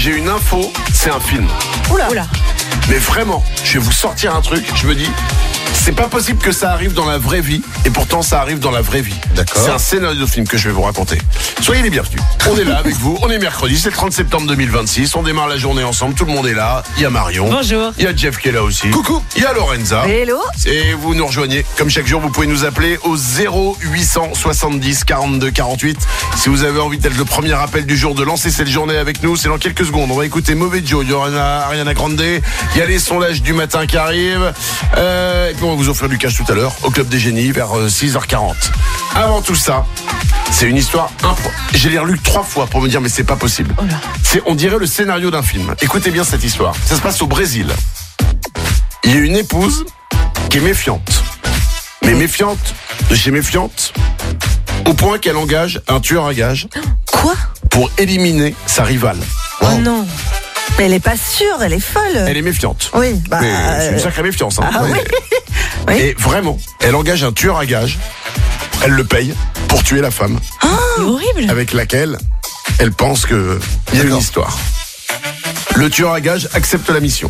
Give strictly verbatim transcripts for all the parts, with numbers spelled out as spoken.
j'ai une info, c'est un film. Oula. Oula. Mais vraiment, je vais vous sortir un truc, je me dis, c'est pas possible que ça arrive dans la vraie vie, et pourtant ça arrive dans la vraie vie. D'accord. C'est un scénario de film que je vais vous raconter. Soyez les bienvenus. On est là avec vous, on est mercredi, c'est le trente septembre deux mille vingt-six, on démarre la journée ensemble, tout le monde est là. Il y a Marion. Bonjour. Il y a Jeff qui est là aussi. Coucou. Il y a Lorenza. Hello. Et vous nous rejoignez, comme chaque jour, vous pouvez nous appeler au zéro huit cent soixante-dix quarante-deux quarante-huit. Si vous avez envie d'être le premier appel du jour, de lancer cette journée avec nous, c'est dans quelques secondes. On va écouter Mauvais Joe, il y aura Ariana Grande, il y a les sondages du matin qui arrivent, euh, et puis on va vous offrir du cash tout à l'heure au Club des Génies vers euh, six heures quarante. Avant tout ça, c'est une histoire impro... J'ai l'ai relu trois fois pour me dire mais c'est pas possible. C'est, on dirait le scénario d'un film. Écoutez bien cette histoire. Ça se passe au Brésil. Il y a une épouse qui est méfiante. Mais méfiante de chez méfiante, au point qu'elle engage un tueur à gages. Quoi? Pour éliminer sa rivale. Oh non. Mais elle est pas sûre, elle est folle. Elle est méfiante. Oui, bah. Mais c'est une euh, sacrée méfiance. Hein. Ah oui. Oui. Et vraiment, elle engage un tueur à gages. Elle le paye pour tuer la femme. Oh, c'est horrible. Avec laquelle elle pense qu'il y a une D'accord. histoire. Le tueur à gages accepte la mission.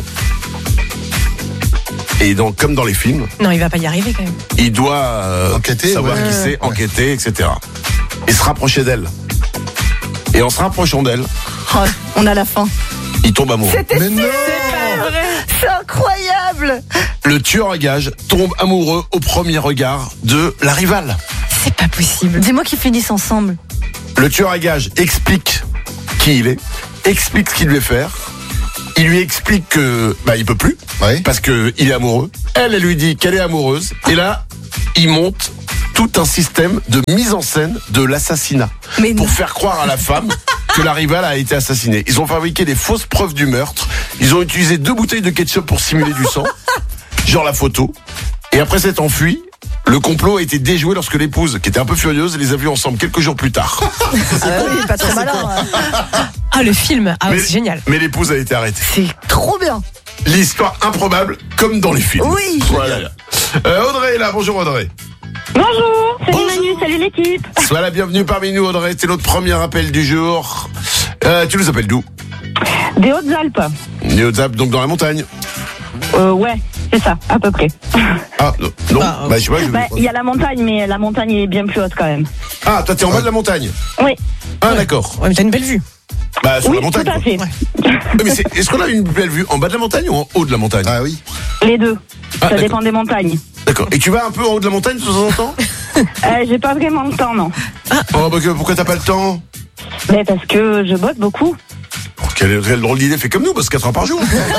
Et donc, comme dans les films, Non, il va pas y arriver quand même. il doit euh, Enquêter, savoir ouais. qui c'est, enquêter, et cetera. Et se rapprocher d'elle. Et en se rapprochant d'elle, Oh, on a la fin. il tombe amoureux. C'était Mais non. C'est incroyable. Le tueur à gages tombe amoureux au premier regard de la rivale. C'est pas possible. Dis-moi qu'ils finissent ensemble. Le tueur à gages explique qui il est, explique ce qu'il devait faire. Il lui explique que bah il peut plus Oui. parce que il est amoureux. Elle, elle lui dit qu'elle est amoureuse. Et là, il monte tout un système de mise en scène de l'assassinat Mais pour non. faire croire à la femme que la rivale a été assassinée. Ils ont fabriqué des fausses preuves du meurtre. Ils ont utilisé deux bouteilles de ketchup pour simuler du sang, genre la photo. Et après s'être enfui, le complot a été déjoué lorsque l'épouse, qui était un peu furieuse, les a vus ensemble quelques jours plus tard. Ah oui, pas trop malin. Ah, le film. Ah, mais, c'est génial. mais l'épouse a été arrêtée. C'est trop bien. L'histoire improbable, comme dans les films. Oui. Voilà. Euh, Audrey est là. Bonjour Audrey. Bonjour, salut Manu, salut l'équipe. Sois la bienvenue parmi nous Audrey. C'est notre premier appel du jour. Euh, tu nous appelles d'où? Des Hautes-Alpes. Néozap, donc dans la montagne. Euh, ouais, c'est ça, à peu près. Ah non, non. Bah, bah, je sais pas. Je... Bah, il y a la montagne, mais la montagne est bien plus haute quand même. Ah, toi t'es en bas de la montagne. Oui, Ah d'accord. Ouais, mais t'as une belle vue. Bah sur oui, la montagne. tout à quoi. fait. Ouais, mais c'est- est-ce qu'on a une belle vue en bas de la montagne ou en haut de la montagne? Ah oui. Les deux. Ah, ça d'accord. dépend des montagnes. D'accord. Et tu vas un peu en haut de la montagne de temps en temps? Euh, j'ai pas vraiment le temps, non. Oh bah que- pourquoi t'as pas le temps? Mais parce que je bosse beaucoup. Oh, quelle, quelle drôle d'idée, fais comme nous, bosse quatre heures par jour.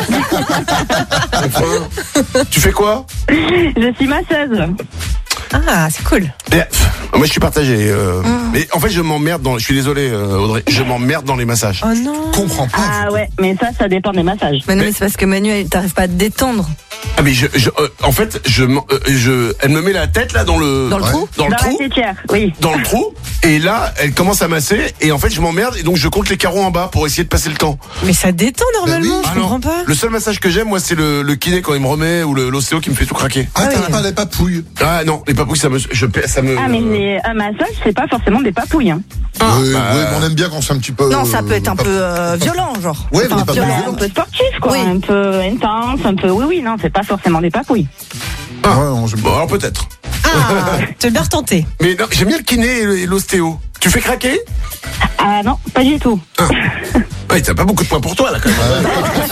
Enfin, tu fais quoi? Je suis masseuse. Ah, c'est cool. Et, pff, moi je suis partagé. euh, Mais en fait je m'emmerde dans. Je suis désolé euh, Audrey, je m'emmerde dans les massages. Oh non. Comprends pas. Ah ouais, mais ça, ça dépend des massages. Mais non, Mais- mais c'est parce que Manu, elle t'arrive pas à te détendre. Ah mais je, je euh, en fait je, m'en- euh, je, elle me met la tête là dans le Dans le Ouais. trou. dans le Dans trou, la têtière, oui. dans le trou, et là elle commence à masser et en fait je m'emmerde et donc je compte les carreaux en bas pour essayer de passer le temps. Mais ça détend normalement, oui. je Ah non. comprends pas. Le seul massage que j'aime moi c'est le, le kiné quand il me remet ou le- l'ostéo qui me fait tout craquer. Ah, Ah t'as oui. pas les papouilles. Ah non les papouilles ça me je, ça me. Ah, mais les- un massage, c'est pas forcément des papouilles. Hein. Ah, oui, bah, oui, mais on aime bien quand c'est un petit peu. Non, ça peut être un pas- peu euh, violent, genre. Ouais, mais Enfin, pas violent. plus Un violent. peu sportif, quoi. Oui. Un peu intense, un peu. Oui, oui, non, c'est pas forcément des papouilles. Ouais, on- je- Bon alors peut-être. Ah, tu veux bien retenter. Mais non, j'aime bien le kiné et l'ostéo. Tu fais craquer? Ah non, pas du tout. Ouais, t'as pas beaucoup de points pour toi là quand même.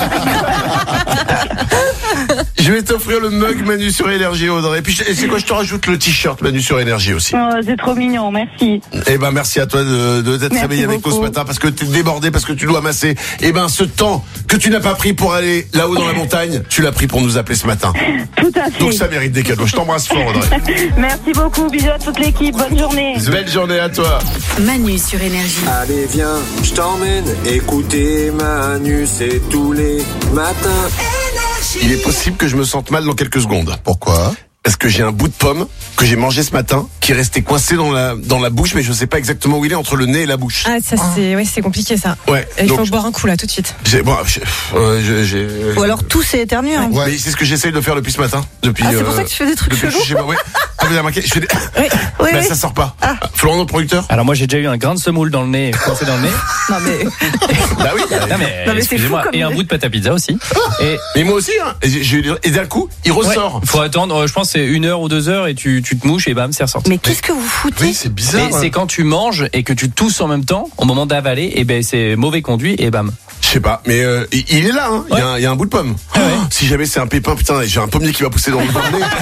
Je vais t'offrir le mug Manu sur Énergie Audrey. Et puis je- et c'est quoi, je te rajoute le t-shirt Manu sur Énergie aussi. Oh, c'est trop mignon, merci. Eh ben merci à toi de, de d'être Merci réveillé avec nous ce beaucoup. matin parce que t'es débordé, parce que tu dois masser. Eh ben ce temps que tu n'as pas pris pour aller là-haut dans la montagne, tu l'as pris pour nous appeler ce matin. Tout à fait. Donc ça mérite des cadeaux. Je t'embrasse fort Audrey. Merci beaucoup, bisous à toute l'équipe, bonne journée. Belle journée à toi. Manu sur Énergie. Allez viens, je t'emmène écouter Manu, c'est tous les matins. Il est possible que je me sente mal dans quelques secondes. Pourquoi? Parce que j'ai un bout de pomme que j'ai mangé ce matin qui est resté coincé dans la dans la bouche, mais je sais pas exactement où il est entre le nez et la bouche. Ah, ça c'est, ouais, c'est compliqué ça. Ouais. Il donc, faut boire un coup là tout de suite. j'ai, bon, j'ai, euh, j'ai, j'ai- Ou alors tout c'est éternué. Hein. Ouais. Mais c'est ce que j'essaye de faire depuis ce matin. Depuis, Ah, c'est pour euh, ça que tu fais des trucs depuis que je chelous. suis chez moi, ouais. Ah, vous avez remarqué, je fais des... Oui, oui, Ben, oui. ça sort pas. Ah. Florent, notre producteur. Alors moi j'ai déjà eu un grain de semoule dans le nez, coincé dans le nez. Non mais, Bah oui. bah, Non mais, Non, mais c'est excusez-moi. fou comme Et un idée. bout de pâte à pizza aussi. Et Mais moi aussi, hein. Et, j'ai- j'ai- et d'un coup, il ressort. ouais, faut attendre, euh, je pense que c'est une heure ou deux heures et tu, tu te mouches et bam, c'est ressorti. mais qu'est-ce que vous foutez? Oui, c'est bizarre. Et c'est quand tu manges et que tu tousses en même temps, au moment d'avaler, et ben c'est mauvais conduit et bam. Je sais pas, mais euh, il il est là, hein. Il, y a un, il y a un bout de pomme. Ah ouais. Oh, si jamais c'est un pépin, putain, j'ai un pommier qui va pousser dans le dans le nez.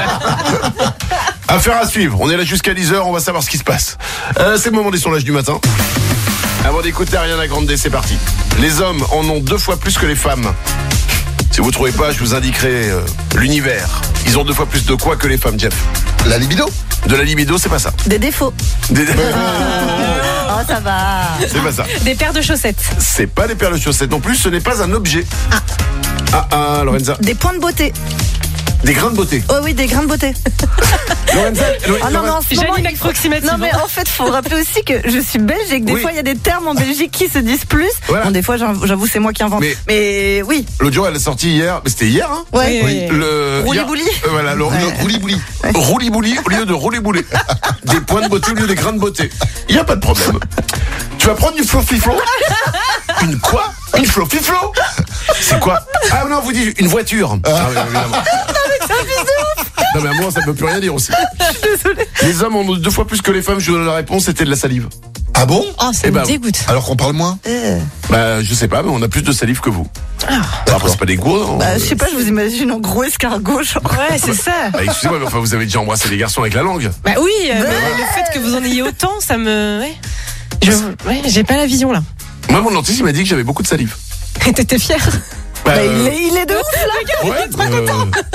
Affaire à suivre. On est là jusqu'à dix heures, on va savoir ce qui se passe. Euh, c'est le moment des sondages du matin. Avant d'écouter Ariana Grande, c'est parti. Les hommes en ont deux fois plus que les femmes. Si vous trouvez pas, je vous indiquerai euh, l'univers. Ils ont deux fois plus de quoi que les femmes, Jeff? La libido. De la libido, c'est pas ça. Des défauts. Des- Oh, ça va. C'est pas ça. Des paires de chaussettes. C'est pas des paires de chaussettes non plus, ce n'est pas un objet. Ah ah, Lorenza. Des points de beauté. Des grains de beauté. Oh oui, des grains de beauté. Lorenza, Lo- Ah non, Loren- mais en ce moment, il faut- Non, mais en fait, faut rappeler aussi que je suis belge et que des Oui. fois, il y a des termes en Belgique qui se disent plus. Voilà. Bon, des fois, j'avoue, j'avoue, c'est moi qui invente. Mais- Mais, oui. L'audio, elle est sortie hier. Mais c'était hier, hein? Ouais. Oui. Le Rouli-bouli. hier- euh, voilà, le Le rouli-bouli. rouli-bouli au lieu de rouler-boulet. Des points de beauté au lieu des grains de beauté. Il y a pas de problème. Tu vas prendre une flofiflo? Une quoi? Une flofiflo? C'est quoi? Ah non, vous dites une voiture. Ah oui, évidemment. Non mais à moi ça ne peut plus rien dire aussi. Les hommes en ont deux fois plus que les femmes. Je vous donne la réponse, c'était de la salive. Ah bon? Oh, ça Eh me ben, dégoûte. Alors qu'on parle moins? Euh, Bah je sais pas, mais on a plus de salive que vous. Après c'est pas des gros. Non bah, je sais pas, je vous imagine en gros escargot. Genre. Ouais, c'est ça. Bah, excusez-moi, mais enfin vous avez déjà embrassé des garçons avec la langue. Bah oui, euh, mais le fait que vous en ayez autant, ça me. Ouais. Je... ouais, j'ai pas la vision là. Moi mon dentiste il m'a dit que j'avais beaucoup de salive. T'étais fier? Bah, Bah, euh, il, est, il est de ouf là. ouais, euh,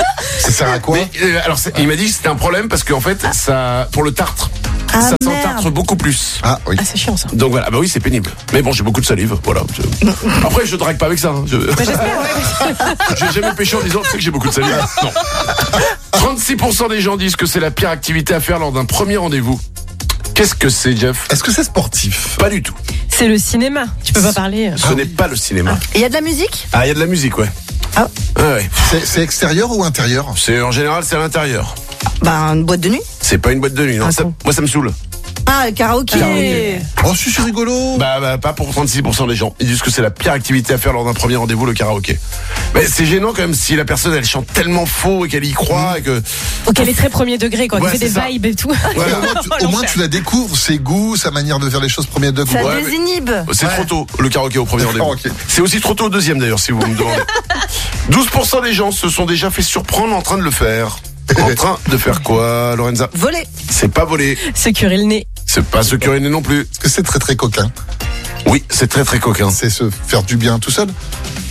Ça sert à quoi? mais, euh, alors c'est- il m'a dit que c'était un problème parce qu'en fait ça pour le tartre, Ah, ça merde. s'entartre beaucoup plus. Ah oui. Ah, c'est chiant ça. Donc voilà, ah bah oui c'est pénible. Mais bon j'ai beaucoup de salive, voilà. Je- Après je drague pas avec ça. Hein. Je... Bah, j'espère, ouais. J'ai jamais péché en disant tu sais que j'ai beaucoup de salive. Non. trente-six pour cent des gens disent que c'est la pire activité à faire lors d'un premier rendez-vous. Qu'est-ce que c'est, Jeff? Est-ce que c'est sportif? Pas du tout. C'est le cinéma. Tu peux pas parler. Ce n'est pas le cinéma. Il y a de la musique? Ah, il y a de la musique, ouais. Ah. Ah ouais. C'est c'est extérieur ou intérieur? C'est en général c'est à l'intérieur. Bah, une boîte de nuit. C'est pas une boîte de nuit. Non. Ah, Ça- bon. moi ça me saoule. Ah, le karaoké. Karaoké. Oh, je suis rigolo. Bah, bah pas pour trente-six pour cent des gens. Ils disent que c'est la pire activité à faire lors d'un premier rendez-vous, le karaoké. Mais c'est gênant quand même si la personne elle chante tellement faux et qu'elle y croit et que. Donc elle est très premier degré, quoi. Ouais, Tu fais des c'est ça. vibes et tout. Mais au moins, tu, au moins, tu la découvres, ses goûts, sa manière de faire les choses premier degré. Ça Ouais, mais- désinhibe. C'est Ouais. trop tôt, le karaoké au premier D'accord, rendez-vous. ok. C'est aussi trop tôt au deuxième d'ailleurs, si vous me demandez. douze pour cent des gens se sont déjà fait surprendre en train de le faire. En train de faire quoi, Lorenza? Voler. C'est pas voler. Se curer le nez. C'est pas se curer le nez non plus. Est-ce que c'est très très coquin? Oui, c'est très très coquin. C'est se faire du bien tout seul?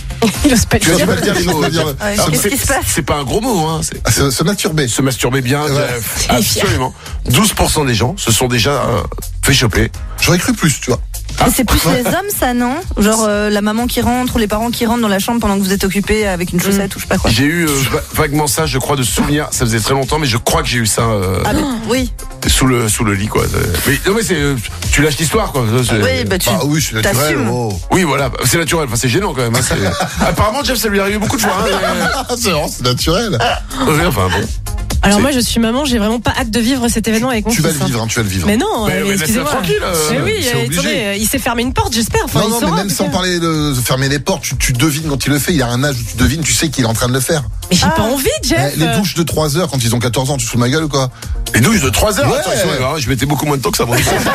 Il ose pas le Tu vas dire. pas le dire les mots. Ouais, Jeff. Ouais, Alors, qu'est-ce c'est- qui se passe? C'est pas un gros mot, hein. C'est Ah, se, se masturber. se masturber bien. Ouais. Jeff. Il est fier. Absolument. douze pour cent des gens se sont déjà euh, fait choper. J'aurais cru plus, tu vois. Mais c'est plus les hommes, ça, non? Genre euh, la maman qui rentre ou les parents qui rentrent dans la chambre pendant que vous êtes occupé avec une chaussette ou je sais pas quoi. J'ai eu euh, va- vaguement ça, je crois, de souvenir. Ça faisait très longtemps, mais je crois que j'ai eu ça euh, Ah, mais, oui. sous le sous le lit, quoi. Mais non, mais c'est euh, tu lâches l'histoire, quoi. Ça, c'est- Oui, bah tu Ah oui, je suis naturel. t'assumes. Oh. Oui, voilà, c'est naturel. Enfin, c'est gênant quand même. Hein, c'est- Apparemment, Jeff, ça lui est arrivé beaucoup de fois. Hein, Ah, c'est vraiment, c'est naturel. mais- Ouais, enfin bon. Alors C'est- moi, je suis maman, j'ai vraiment pas hâte de vivre cet événement avec mon Tu vas fils, le hein. vivre, hein, tu vas le vivre. Mais non, Mais- euh, mais laisse-la excusez-moi. tranquille, euh, Mais oui, c'est euh, obligé. attendez, euh, il s'est fermé une porte, j'espère. Enfin, Non, il non, saura, mais même en tout sans cas. parler de fermer les portes, tu, tu devines quand il le fait. Il y a un âge où tu devines, tu sais qu'il est en train de le faire. Mais j'ai Ah. pas envie, Jeff. Eh, les douches de trois heures quand ils ont quatorze ans, tu te fous de ma gueule ou quoi? Les douches de trois heures. Ouais. Attends, excuse-moi, hein, je mettais beaucoup moins de temps que ça. Bon.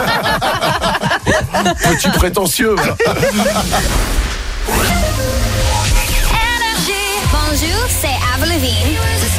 Petit prétentieux. Voilà. Bonjour, c'est Avril Lavigne.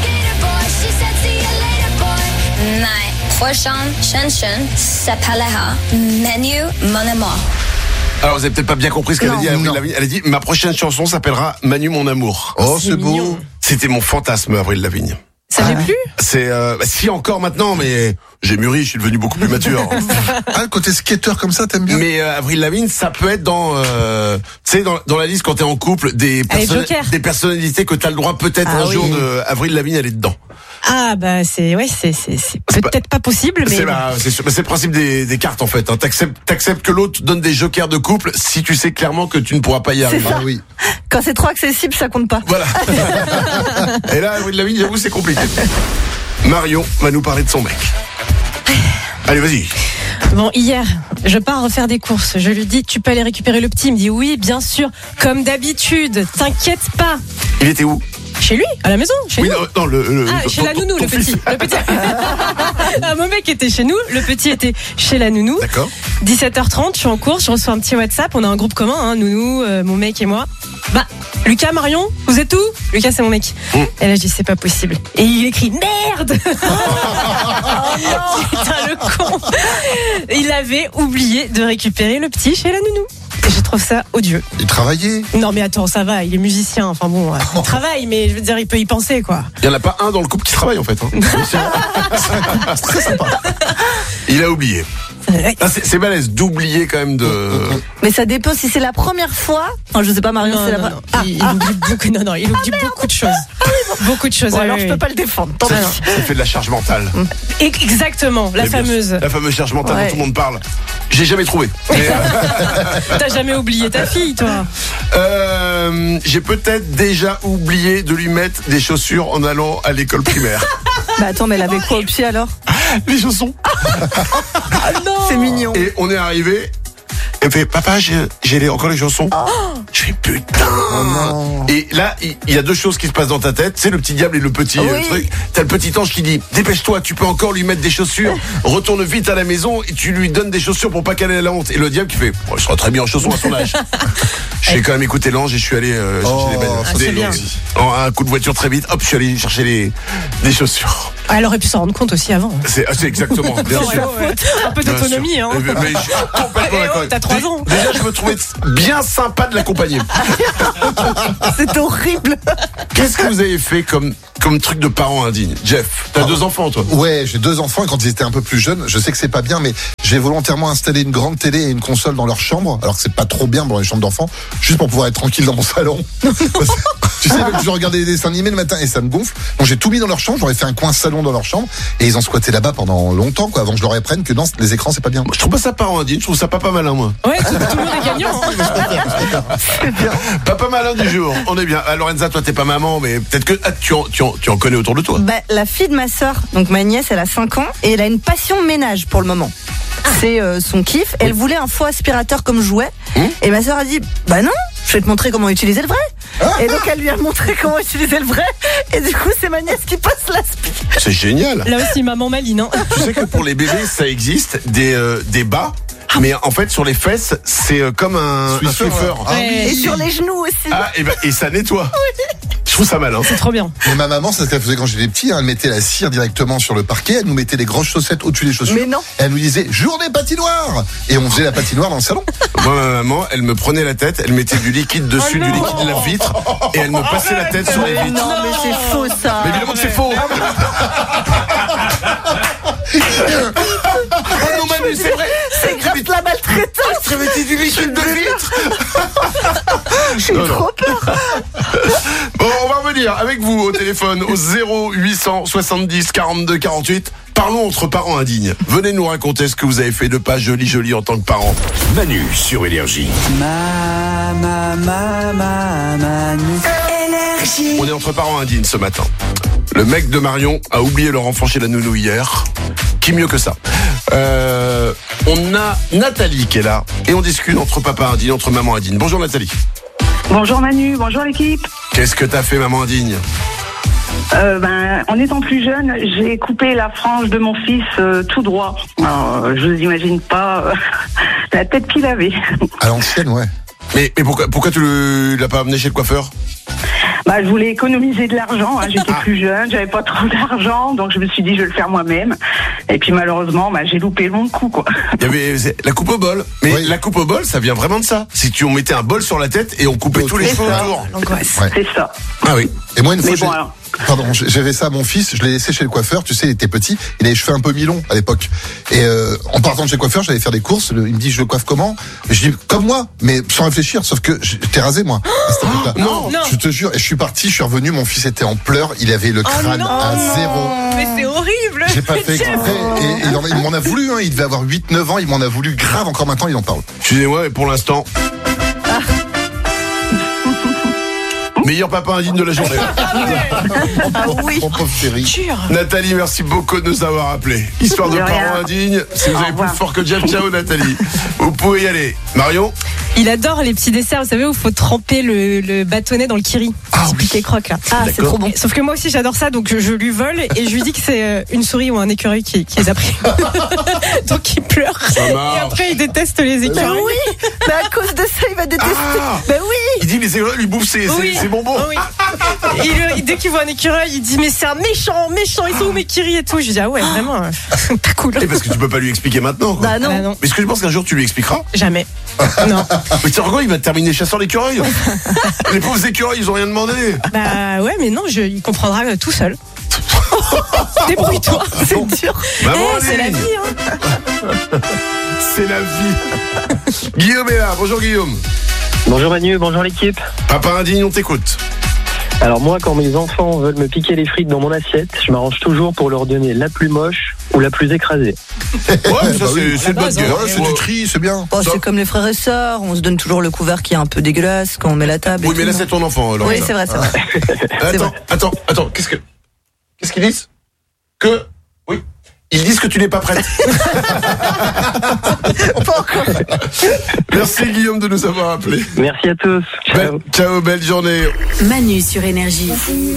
Ma prochaine chanson s'appellera Menu Mon Amour. Alors, vous avez peut-être pas bien compris ce qu'elle a Non. dit. Avril Non. Lavigne. Elle a dit ma prochaine chanson s'appellera Manu mon amour. Oh, c'est c'est beau. mignon. C'était mon fantasme, Avril Lavigne. Ça n'est plus. C'est euh, bah, si encore maintenant, mais j'ai mûri, je suis devenu beaucoup plus mature. Ah, le côté skater comme ça, t'aimes bien? Mais euh, Avril Lavigne, ça peut être dans, euh, tu sais, dans, dans la liste quand t'es en couple des Allez, personna- Joker. des personnalités que t'as le droit peut-être Ah un oui. jour de Avril Lavigne, elle est dedans. Ah bah c'est ouais, c'est c'est c'est C'est pas- peut-être pas possible, mais C'est bah, c'est sûr- bah, c'est le principe des, des cartes en fait. Hein. T'acceptes, t'acceptes que l'autre donne des jokers de couple si tu sais clairement que tu ne pourras pas y arriver. Ah oui. Quand c'est trop accessible, ça compte pas. Voilà. Et là, Avril Lavigne, j'avoue, c'est compliqué. Marion va nous parler de son mec. Allez, vas-y. Bon, hier, je pars refaire des courses. Je lui dis, tu peux aller récupérer le petit. Il me dit, oui, bien sûr, comme d'habitude. T'inquiète pas. Il était où? Chez lui, à la maison, chez Oui, nous. non, non, le, le- Ah, ton- chez la ton- nounou, ton le petit. fils. Le petit. Ah, mon mec était chez nous, le petit était chez la nounou. D'accord. dix-sept heures trente, je suis en course, je reçois un petit WhatsApp. On a un groupe commun, hein, nounou, euh, mon mec et moi. Bah, Lucas, Marion, vous êtes où? Lucas, c'est mon mec. Mm. Et là, je dis, c'est pas possible. Et il écrit, merde! Oh non! Putain, le con! Il avait oublié de récupérer le petit chez la nounou. Et je trouve ça odieux. Il travaillait. Non, mais attends, ça va, il est musicien. Enfin bon, euh, il travaille, mais je veux dire, il peut y penser, quoi. Il n'y en a pas un dans le couple qui travaille en fait. Hein. C'est très sympa. Il a oublié. Ah, c'est, c'est balèze d'oublier quand même de. Mais ça dépend si c'est la première fois. Enfin, je sais pas, Marion, Non, c'est la non, première. non. Il, il oublie beaucoup, non, non, il oublie beaucoup de choses. Beaucoup de choses. Bon, ah, alors oui, je oui. peux pas le défendre. Tant Ça, pis. ça fait de la charge mentale. Et- Exactement, la Mais bien fameuse. sûr, La fameuse charge mentale Ouais. dont tout le monde parle. J'ai jamais trouvé. Mais, euh, T'as jamais oublié ta fille, toi? euh, j'ai peut-être déjà oublié de lui mettre des chaussures en allant à l'école primaire. Bah attends, mais elle avait quoi au pied alors? Les chaussons. Ah non! C'est mignon. Et on est arrivé. Elle fait, papa, j'ai, j'ai les- encore les chaussons. Je fais, putain. Et là, il il y a deux choses qui se passent dans ta tête. C'est le petit diable et le petit euh, Oui. truc. T'as le petit ange qui dit, dépêche-toi, tu peux encore lui mettre des chaussures. Retourne vite à la maison et tu lui donnes des chaussures pour pas qu'elle ait la honte. Et le diable qui fait, bon, je serai très bien en chaussons à son âge. J'ai quand même écouté l'ange et je suis allé euh, chercher Oh, les bagnoles. ça, Des- c'est bien. en un coup de voiture très vite, hop, je suis allé chercher les, des chaussures. Ah, elle aurait pu s'en rendre compte aussi avant. C'est, c'est exactement, bien Ouais, sûr. ouais. Un peu Bien d'autonomie, sûr. hein. Mais, mais je suis complètement Eh oh, d'accord. t'as trois Dé- ans. Déjà, je me trouvais bien sympa de l'accompagner. C'est horrible. Qu'est-ce que vous avez fait comme, comme truc de parents indignes? Jeff, t'as Ah. deux enfants, toi. Ouais, j'ai deux enfants et quand ils étaient un peu plus jeunes, je sais que c'est pas bien, mais j'ai volontairement installé une grande télé et une console dans leur chambre, alors que c'est pas trop bien dans les chambres d'enfants, juste pour pouvoir être tranquille dans mon salon. Parce que, tu sais, même, je regardais des dessins animés le matin et ça me gonfle. Donc j'ai tout mis dans leur chambre, j'aurais fait un coin salon dans leur chambre et ils ont squatté là-bas pendant longtemps, quoi, avant que je leur apprenne que non, les écrans c'est pas bien. Je trouve pas ça parent indigne, je trouve ça papa malin, moi. Ouais, tout, tout le monde est gagnant. Hein. Papa malin du jour, on est bien. Ah, Lorenza, toi t'es pas maman, mais peut-être que ah, tu, en, tu, en, tu en connais autour de toi. Bah, la fille de ma sœur, donc ma nièce, elle a cinq ans et elle a une passion ménage pour le moment. C'est euh, son kiff. Elle voulait un faux aspirateur comme jouet. Et ma sœur a dit, bah non, je vais te montrer comment utiliser le vrai. Et donc elle lui a montré comment utiliser le vrai. Et du coup, c'est ma nièce qui passe l'aspi. C'est génial. Là aussi, maman maline. Hein. Tu sais que pour les bébés, ça existe des, euh, des bas. Mais en fait, sur les fesses, c'est euh, comme un, un Swiffer, Swiffer. ouais. Ah Ouais. Et sur les genoux aussi. Ah, et, ben, et ça nettoie. Je trouve ça malin. C'est trop bien. Mais ma maman, c'est ce qu'elle faisait quand j'étais petit, hein, elle mettait la cire directement sur le parquet, elle nous mettait des grosses chaussettes au-dessus des chaussures. Mais non. Elle nous disait journée patinoire et on faisait la patinoire dans le salon. Moi, ma maman, elle me prenait la tête, elle mettait du liquide dessus, Oh du non. liquide lave-vitre, et elle me passait la tête sur les vitres. Non, mais c'est faux ça. Mais évidemment que c'est faux. Oh non, Manu, c'est vrai. C'est grave la maltraitance. Tu mettais du liquide de vitre. J'ai Non, non. trop peur. Bon, on va revenir avec vous au téléphone au zéro huit cent soixante-dix quarante-deux quarante-huit. Parlons entre parents indignes. Venez nous raconter ce que vous avez fait de pas joli joli en tant que parent. Manu sur Énergie. Ma, ma, ma, ma, Manu. Énergie. On est entre parents indignes ce matin. Le mec de Marion a oublié leur enfant chez la nounou hier. Qui mieux que ça? euh, On a Nathalie qui est là. Et on discute entre papa indigne, entre maman indigne. Bonjour Nathalie. Bonjour Manu, bonjour l'équipe. Qu'est-ce que t'as fait maman indigne? Euh, ben, en étant plus jeune, j'ai coupé la frange de mon fils euh, tout droit. Alors, euh, je vous imagine pas euh, la tête qu'il avait. À l'ancienne, ouais. Mais, mais pourquoi, pourquoi tu le- l'as pas amené chez le coiffeur? Bah, je voulais économiser de l'argent. Hein. J'étais plus jeune, j'avais pas trop d'argent, donc je me suis dit je vais le faire moi-même. Et puis malheureusement, bah, j'ai loupé le bon coup, quoi. Il y avait c'est la coupe au bol. Mais Oui. la coupe au bol, ça vient vraiment de ça. Si tu on mettait un bol sur la tête et on coupait tous les cheveux autour. L'angoisse. Ouais. C'est ça. Ah oui. Et moi, une fois, Mais j'ai- bon, alors. pardon, j'avais ça à mon fils, je l'ai laissé chez le coiffeur, tu sais, il était petit, il avait les cheveux un peu mi-longs à l'époque. Et euh, en partant de chez le coiffeur, j'allais faire des courses, le- il me dit, je le coiffe comment? Et je dis, comme moi, mais sans réfléchir, sauf que j'étais rasé, moi. à cette époque-là. Non. Non. Je te jure, et je suis parti, je suis revenu, mon fils était en pleurs, il avait le crâne non. à zéro. Mais c'est horrible. J'ai pas fait Jeff. exprès, et, et il, en a- il m'en a voulu, hein, il devait avoir huit neuf ans, il m'en a voulu grave, encore maintenant, il en parle. Excusez-moi, mais pour l'instant. Meilleur papa indigne de la journée. Ah oui. Mon pauvre chéri. Jure. Nathalie, merci beaucoup de nous avoir appelés. Histoire de De rien. parents indignes. Si vous Au avez plus revoir. fort que Jeff, ciao Nathalie. Vous pouvez y aller. Marion? Il adore les petits desserts, vous savez, où il faut tremper le, le bâtonnet dans le kiri. Ah Petit piqué croque là. Ah, c'est D'accord. trop bon. Sauf que moi aussi j'adore ça, donc je, je lui vole et je lui dis que c'est euh, une souris ou un écureuil qui, qui les a pris. Donc il pleure. Ça Et marche. après il déteste les Bah écureuils. oui. Bah à cause de ça, il va détester. Ah. Bah oui. Il dit les écureuils lui bouffent ses, ses- Oui. ses bonbons. Ah oui. Et le- dès qu'il voit un écureuil, il dit mais c'est un méchant, méchant, ils sont où mes kiris et tout. Je lui dis ah ouais vraiment, euh, pas cool. Et parce que tu peux pas lui expliquer maintenant. Quoi. Bah non. Ah non, Mais est-ce que je pense qu'un jour tu lui expliqueras? jamais. Non. Mais tu sais quoi, il va terminer chasseur d'écureuils. Les pauvres écureuils, ils ont rien demandé. Bah ouais, mais non, je, il comprendra euh, tout seul. Débrouille-toi. C'est dur. Maman, Eh, c'est la Aline, vie, hein. c'est la vie. Guillaume est là. Bonjour Guillaume. Bonjour Manu, bonjour l'équipe. Papa indigne, on t'écoute. Alors moi, quand mes enfants veulent me piquer les frites dans mon assiette, je m'arrange toujours pour leur donner la plus moche ou la plus écrasée. Ouais, ça bah c'est oui. c'est de bonne base, guerre. Ouais, c'est du tri, c'est bien. Oh, Ça- c'est comme les frères et sœurs, on se donne toujours le couvert qui est un peu dégueulasse quand on met la table. et Oui, mais tout. là c'est ton enfant. Oui, Lorenza. c'est vrai, c'est vrai. c'est Attends, vrai. attends, attends. Qu'est-ce que qu'est-ce qu'ils disent? Que oui. Ils disent que tu n'es pas prête. Pas encore. Merci Guillaume de nous avoir appelés. Merci à tous. Ciao. Belle- ciao, belle journée. Manu sur Énergie.